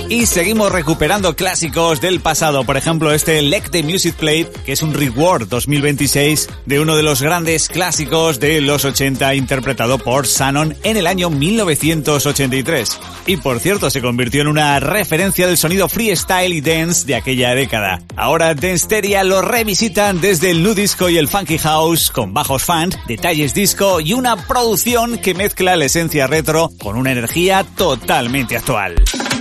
Y seguimos recuperando clásicos del pasado, por ejemplo este Let the Music Play, que es un rework 2026 de uno de los grandes clásicos de los 80 interpretado por Shannon en el año 1983. Y por cierto, se convirtió en una referencia del sonido freestyle y dance de aquella década. Ahora Danceteria lo revisitan desde el nu disco y el funky house con bajos funk, detalles disco y una producción que mezcla la esencia retro con una energía totalmente actual.